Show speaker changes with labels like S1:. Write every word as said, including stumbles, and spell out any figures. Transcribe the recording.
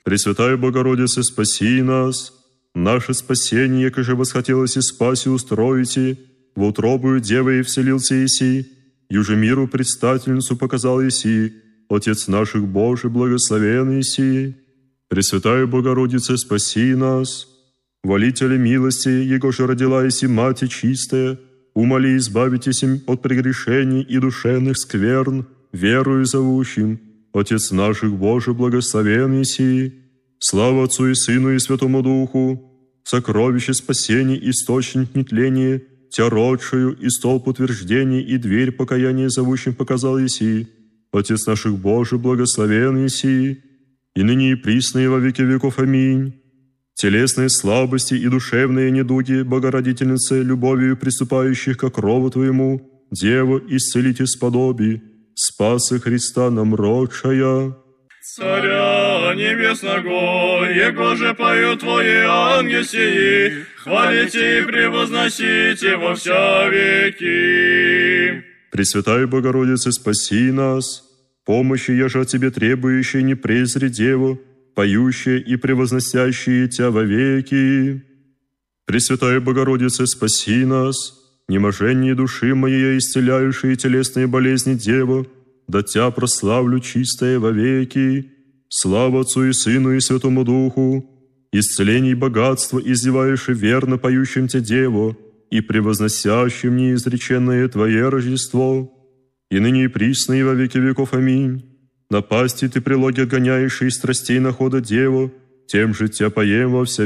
S1: Пресвятая Богородице, спаси нас. Наше спасение, яко же восхотелось и спаси устроите, в утробую Девы и вселился Иси, юже миру предстательницу показал Иси, Отец наших Божий, благословен Иси. Пресвятая Богородице, спаси нас. Волителя милости, Его же родила Иси Мати чистая, умоли избавитесь им от прегрешений и душевных скверн, верою зовущим, Отец наших Божий, благословен Иси. Слава Отцу и Сыну и Святому Духу, сокровище спасений, источник нетления, Тя родшую и столб утверждений и дверь покаяния зовущим показал Иси, Отец наших Божий, благословен Иси, и ныне и присно и во веки веков. Аминь. Телесные слабости и душевные недуги, Богородительнице, любовью приступающих ко крову Твоему, Дева, исцелите сподоби, спаса Христа нам родшая.
S2: Царя небесного, Его же поют Твои ангели сии, хвалите и превозносите во вся веки.
S1: Пресвятая Богородице, спаси нас, помощи, еже от Тебе требующие, не презри Деву, поющие и превозносящие Тя во веки. Пресвятая Богородице, спаси нас, неможение души моей, исцеляющие телесные болезни Дева, да Тя прославлю чистое во веки. Слава Отцу и Сыну и Святому Духу, исцелений богатства, издевающий верно поющим Тя Деву, и превозносящим неизреченное Твое Рождество, и ныне и присно и во веки веков. Аминь. Напасти Ты прилоги отгоняющие из страстей находа Деву, тем же Тя поем во вся